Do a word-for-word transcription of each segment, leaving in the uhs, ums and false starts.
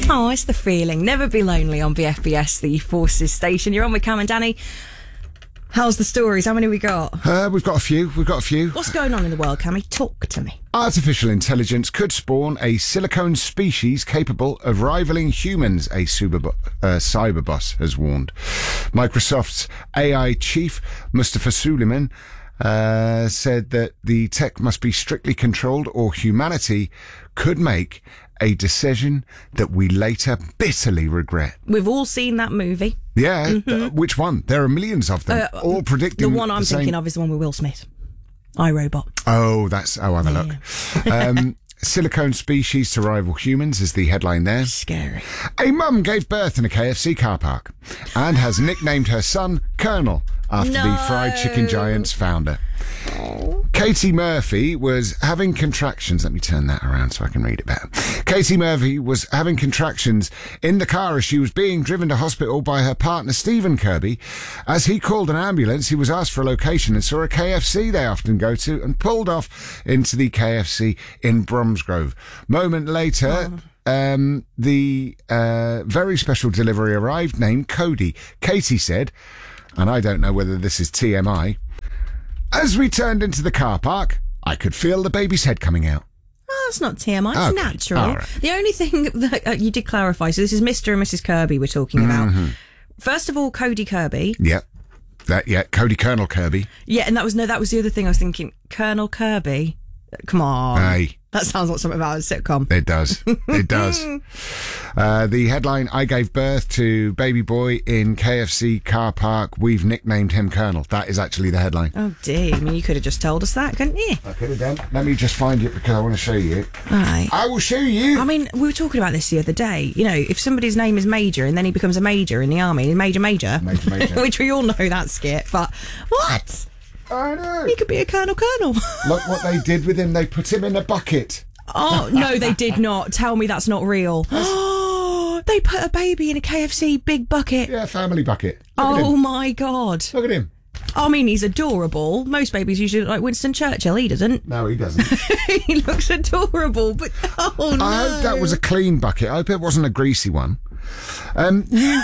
Oh, it's the feeling. Never be lonely on B F B S, the Forces station. You're on with Cam and Danny. How's the stories? How many we got? Uh, we've got a few. We've got a few. What's going on in the world, Cammy? Talk to me. Artificial intelligence could spawn a silicone species capable of rivaling humans, a super, uh, cyber boss has warned. Microsoft's A I chief, Mustafa Suleyman, uh, said that the tech must be strictly controlled or humanity could make a decision that we later bitterly regret. We've all seen that movie. Yeah, Mm-hmm. uh, which one? There are millions of them, Uh, all predicting The one I'm the same... thinking of is the one with Will Smith. iRobot. Oh, that's... Oh, have a look. um, silicone species to rival humans is the headline there. Scary. A mum gave birth in a K F C car park and has nicknamed her son Colonel after No. the fried chicken giant's founder. Katie Murphy was having contractions. Let me turn that around so I can read it better. Katie Murphy was having contractions in the car as she was being driven to hospital by her partner Stephen Kirby. As he called an ambulance, he was asked for a location and saw a K F C they often go to and pulled off into the K F C in Bromsgrove. Moment later... Oh. Um, the uh, very special delivery arrived named Cody. Katie said, and I don't know whether this is T M I, as we turned into the car park, I could feel the baby's head coming out. Oh, it's not T M I, it's Okay. natural. All right. The only thing that uh, you did clarify, so this is Mister and Missus Kirby we're talking about. Mm-hmm. First of all, Cody Kirby. Yeah, that, yeah, Cody Colonel Kirby. Yeah, and that was, no, that was the other thing I was thinking. Colonel Kirby? Come on. Aye. That sounds like something about a sitcom. It does. It does. Uh, the headline, I gave birth to baby boy in K F C car park. We've nicknamed him Colonel. That is actually the headline. Oh, dear. I mean, you could have just told us that, couldn't you? I could have done. Let me just find it because I want to show you. Right. I will show you. I mean, we were talking about this the other day. You know, if somebody's name is Major and then he becomes a major in the army, Major Major, Major Major. which we all know that skit, but what? I know. He could be a Colonel Colonel. Look what they did with him. They put him in a bucket. Oh, no, they did not. Tell me that's not real. Oh, they put a baby in a K F C big bucket. Yeah, family bucket. Look at Oh, him. my God. Look at him. I mean, he's adorable. Most babies usually look like Winston Churchill. He doesn't. No, he doesn't. He looks adorable, but oh, no. I hope that was a clean bucket. I hope it wasn't a greasy one. Um, new,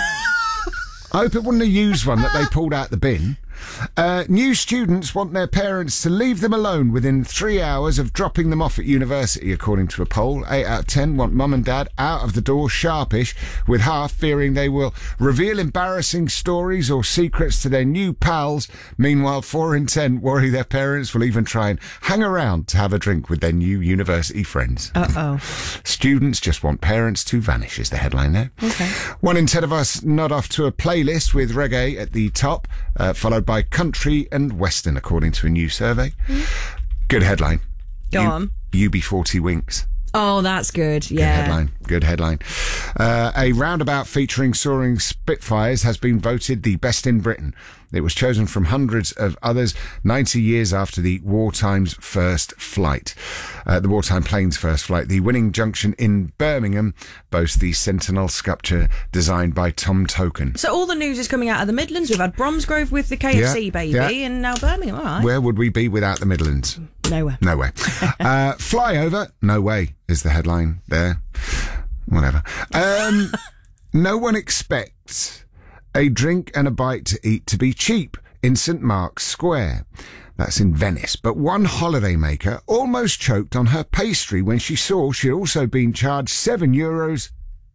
I hope it wasn't a used one that they pulled out the bin. Uh, new students want their parents to leave them alone within three hours of dropping them off at university, according to a poll. Eight out of ten want mum and dad out of the door sharpish, with half fearing they will reveal embarrassing stories or secrets to their new pals. Meanwhile, four in ten worry their parents will even try and hang around to have a drink with their new university friends. Uh-oh. Students just want parents to vanish is the headline there. Okay. One in ten of us nod off to a playlist with reggae at the top, uh, followed by country and western, according to a new survey. Mm. Good headline. Go U- on. U B forty winks. Oh, that's good. Yeah. Good headline. Good headline. Uh, a roundabout featuring soaring Spitfires has been voted the best in Britain. It was chosen from hundreds of others ninety years after the wartime's first flight. Uh, the wartime plane's first flight. The winning junction in Birmingham boasts the Sentinel sculpture designed by Tom Token. So all the news is coming out of the Midlands. We've had Bromsgrove with the K F C Yeah, baby yeah. and now Birmingham. All right. Where would we be without the Midlands? Nowhere. No way. uh, flyover? No way is the headline there. Whatever. Um, no one expects a drink and a bite to eat to be cheap in St Mark's Square. That's in Venice. But one holidaymaker almost choked on her pastry when she saw she'd also been charged seven euros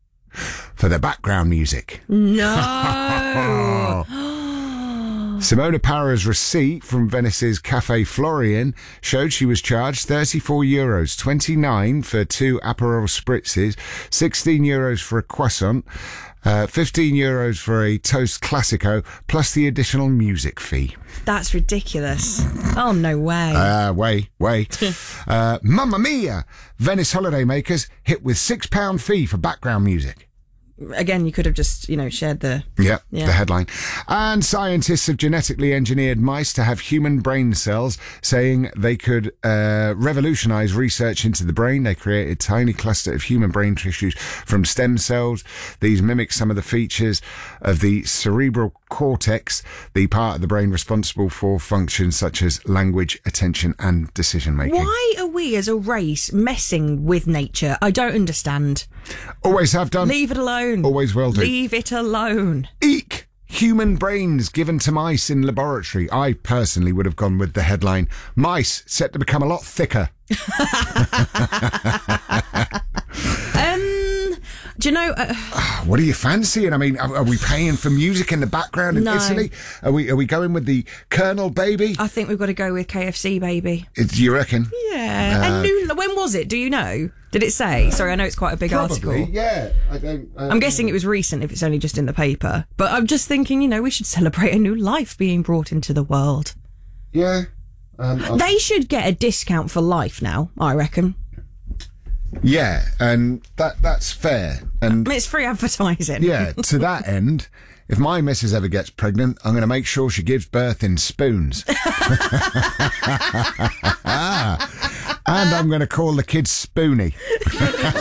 for the background music. No. Simona Para's receipt from Venice's Cafe Florian showed she was charged thirty-four euros, twenty-nine for two Aperol spritzes, sixteen euros for a croissant, uh, fifteen euros for a toast classico, plus the additional music fee. That's ridiculous. Oh, no way. Uh, way, way. uh, Mamma mia! Venice holidaymakers hit with six pound fee for background music. Again, you could have just, you know, shared the... Yeah, Yeah. the headline. And scientists have genetically engineered mice to have human brain cells, saying they could uh, revolutionise research into the brain. They created a tiny cluster of human brain tissues from stem cells. These mimic some of the features of the cerebral cortex, the part of the brain responsible for functions such as language, attention and decision making. Why are we as a race messing with nature? I don't understand. Always have done. Leave it alone. Always will do. Leave it alone. Eek! Human brains given to mice in laboratory. I personally would have gone with the headline, mice set to become a lot thicker. um, do you know... Uh, what are you fancying? I mean, are, are we paying for music in the background in No. Italy? Are we Are we going with the Colonel Baby? I think we've got to go with K F C, baby. It, you reckon? Yeah. Uh, and new, when was it? Do you know? Did it say? Sorry, I know it's quite a big Probably, article. yeah. I don't, uh, I'm guessing it was recent if it's only just in the paper. But I'm just thinking, you know, we should celebrate a new life being brought into the world. Yeah. Um, I'll- They should get a discount for life now, I reckon. yeah, and that that's fair. And I mean, it's free advertising. yeah, to that end, if my missus ever gets pregnant, I'm going to make sure she gives birth in spoons. And I'm going to call the kids Spoonie.